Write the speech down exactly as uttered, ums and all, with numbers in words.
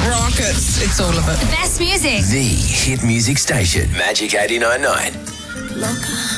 rockets. It's all of it. The best music. The hit music station, Magic eighty-nine point nine. Loca.